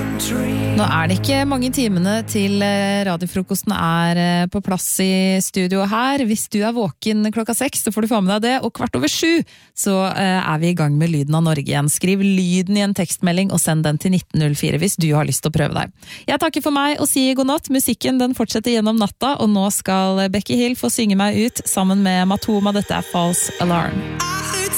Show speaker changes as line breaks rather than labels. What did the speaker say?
Nå det ikke mange timene til radiofrokosten på plass i studio her. Hvis du våken klokka 6, så får du få med deg det. Og 7:15 så vi i gang med Lyden av Norge igjen. Skriv lyden i en tekstmelding og send den til 1904 hvis du har lyst til å prøve deg. Jeg takker for meg og sier god natt. Musikken den fortsetter gjennom natta, og nå skal Becky Hill få synge meg ut sammen med Matoma. Dette False Alarm.